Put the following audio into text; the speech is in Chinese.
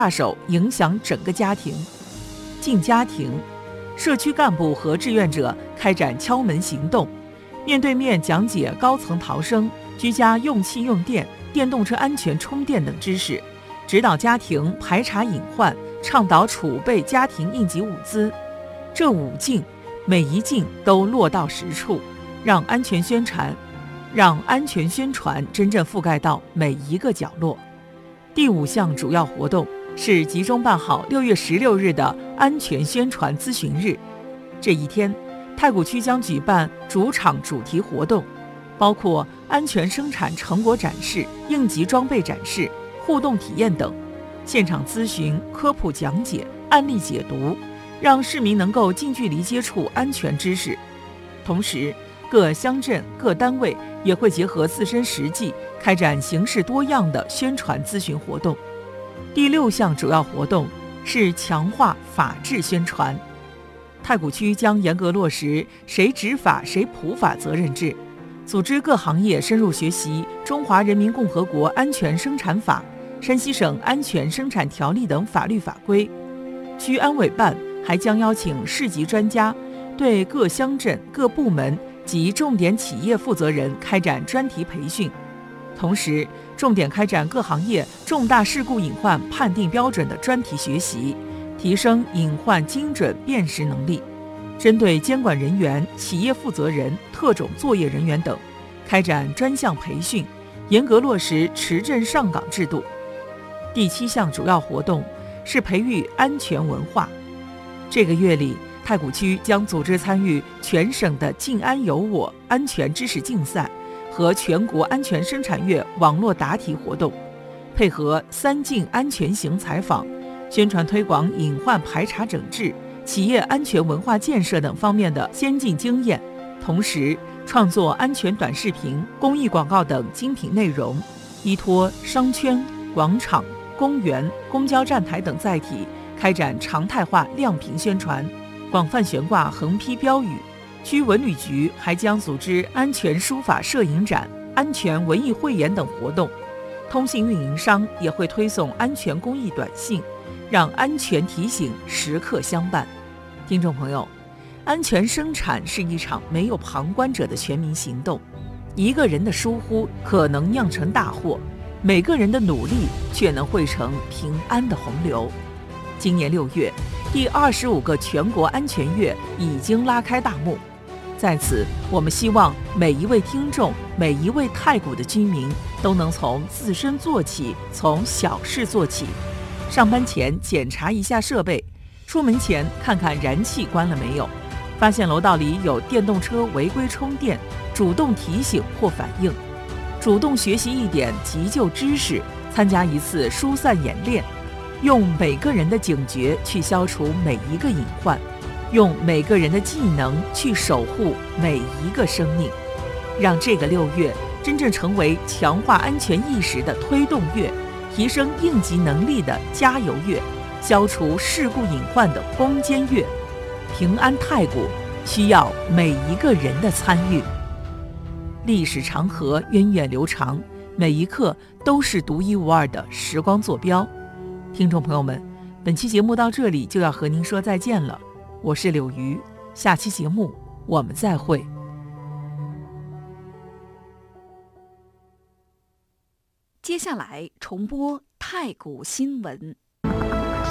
下手影响整个家庭。进家庭，社区干部和志愿者开展敲门行动，面对面讲解高层逃生、居家用气用电、电动车安全充电等知识，指导家庭排查隐患，倡导储备家庭应急物资。这5进，每一进都落到实处，让安全宣传真正覆盖到每一个角落。第5项主要活动是集中办好6月16日的安全宣传咨询日。这一天，太谷区将举办主场主题活动，包括安全生产成果展示、应急装备展示、互动体验等，现场咨询、科普讲解、案例解读，让市民能够近距离接触安全知识。同时，各乡镇、各单位也会结合自身实际，开展形式多样的宣传咨询活动。第6项主要活动是强化法治宣传。太谷区将严格落实谁执法谁普法责任制，组织各行业深入学习《中华人民共和国安全生产法》、山西省安全生产条例等法律法规。区安委办还将邀请市级专家，对各乡镇、各部门及重点企业负责人开展专题培训，同时重点开展各行业重大事故隐患判定标准的专题学习，提升隐患精准辨识能力。针对监管人员、企业负责人、特种作业人员等，开展专项培训，严格落实持证上岗制度。第7项主要活动是培育安全文化。这个月里，太谷区将组织参与全省的静安有我安全知识竞赛和全国安全生产月网络答题活动，配合3进安全行采访，宣传推广隐患排查整治、企业安全文化建设等方面的先进经验，同时创作安全短视频、公益广告等精品内容，依托商圈、广场、公园、公交站台等载体，开展常态化亮屏宣传，广泛悬挂横批标语。区文旅局还将组织安全书法摄影展、安全文艺汇演等活动。通信运营商也会推送安全公益短信，让安全提醒时刻相伴。听众朋友，安全生产是一场没有旁观者的全民行动，一个人的疏忽可能酿成大祸，每个人的努力却能汇成平安的洪流。今年6月，第25个全国安全月已经拉开大幕。在此，我们希望每一位听众、每一位太谷的居民都能从自身做起，从小事做起。上班前检查一下设备，出门前看看燃气关了没有，发现楼道里有电动车违规充电，主动提醒或反映，主动学习一点急救知识，参加一次疏散演练，用每个人的警觉去消除每一个隐患，用每个人的技能去守护每一个生命，让这个6月真正成为强化安全意识的推动月，提升应急能力的加油月，消除事故隐患的攻坚月。平安太谷需要每一个人的参与。历史长河源远流长，每一刻都是独一无二的时光坐标。听众朋友们，本期节目到这里就要和您说再见了，我是柳鱼，下期节目我们再会。 接下来重播太谷新闻。